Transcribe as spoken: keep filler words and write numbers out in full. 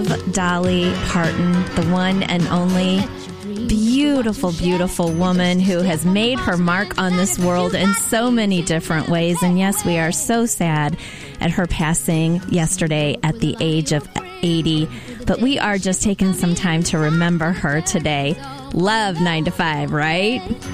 Dolly Parton, the one and only beautiful, beautiful woman who has made her mark on this world in so many different ways. And yes, we are so sad at her passing yesterday at the age of eighty. But we are just taking some time to remember her today. Love nine to five, right?